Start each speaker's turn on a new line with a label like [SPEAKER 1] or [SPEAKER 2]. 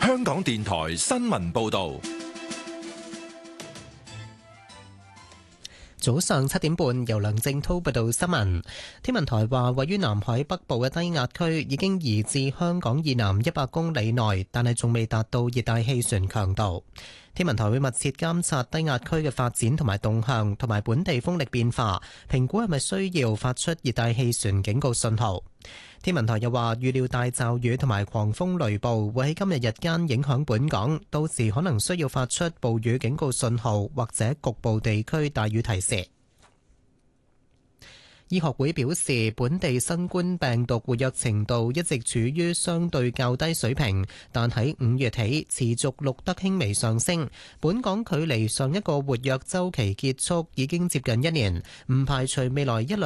[SPEAKER 1] 香港電台新聞報道。
[SPEAKER 2] 早上7點半，由梁正滔報道新聞。天文台話，位於南海北部嘅低壓區已經移至香港以南100公里內，但係仲未達到熱帶氣旋強度。天文台會密切監察低壓區嘅發展同埋動向，同埋本地風力變化，評估係咪需要發出熱帶氣旋警告信號。天文台又話，預料大驟雨同埋狂風雷暴會喺今日日間影響本港，到時可能需要發出暴雨警告信號，或者局部地區大雨提示。醫學會表示，本地新冠病毒活躍程度一直處於相對較低水平，但喺5月起持續錄得輕微上升。本港距離上一個活躍週期結束已經接近1年，唔排除未來1-2